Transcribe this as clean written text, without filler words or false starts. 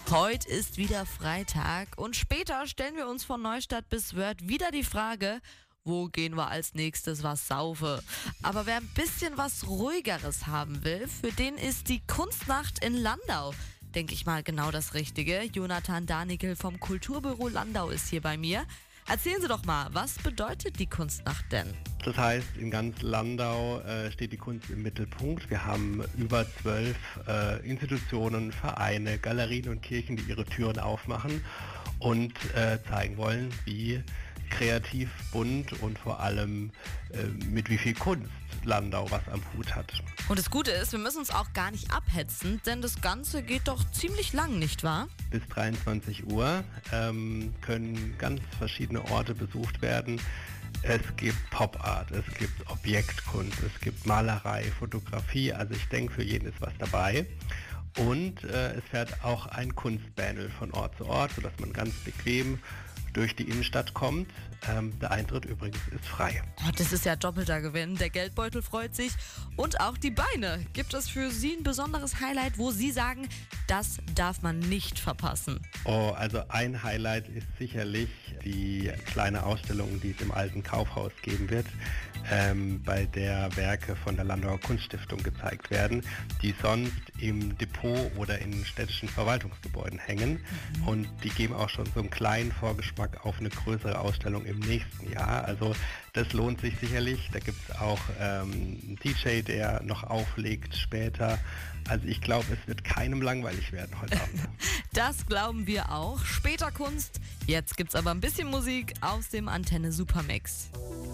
Heute ist wieder Freitag und später stellen wir uns von Neustadt bis Wörth wieder die Frage, wo gehen wir als nächstes was saufe? Aber wer ein bisschen was Ruhigeres haben will, für den ist die Kunstnacht in Landau, denke ich mal, genau das Richtige. Jonathan Danickel vom Kulturbüro Landau ist hier bei mir. Erzählen Sie doch mal, was bedeutet die Kunstnacht denn? Das heißt, in ganz Landau steht die Kunst im Mittelpunkt. Wir haben über 12 Institutionen, Vereine, Galerien und Kirchen, die ihre Türen aufmachen und zeigen wollen, wie kreativ, bunt und vor allem mit wie viel Kunst Landau was am Hut hat. Und das Gute ist, wir müssen uns auch gar nicht abhetzen, denn das Ganze geht doch ziemlich lang, nicht wahr? Bis 23 Uhr können ganz verschiedene Orte besucht werden. Es gibt Pop-Art, es gibt Objektkunst, es gibt Malerei, Fotografie, also ich denke, für jeden ist was dabei. Und es fährt auch ein Kunstbändel von Ort zu Ort, sodass man ganz bequem durch die Innenstadt kommt. Der Eintritt übrigens ist frei. Oh, das ist ja doppelter Gewinn. Der Geldbeutel freut sich und auch die Beine. Gibt es für Sie ein besonderes Highlight, wo Sie sagen, das darf man nicht verpassen? Oh, also ein Highlight ist sicherlich die kleine Ausstellung, die es im alten Kaufhaus geben wird, bei der Werke von der Landauer Kunststiftung gezeigt werden, die sonst im Depot oder in städtischen Verwaltungsgebäuden hängen. Und die geben auch schon so einen kleinen Vorgeschmack auf eine größere Ausstellung im nächsten Jahr. Also das lohnt sich sicherlich. Da gibt es auch einen DJ, der noch auflegt später. Also ich glaube, es wird keinem langweilig werden heute Abend. Das glauben wir auch. Später Kunst. Jetzt gibt's aber ein bisschen Musik aus dem Antenne Supermix.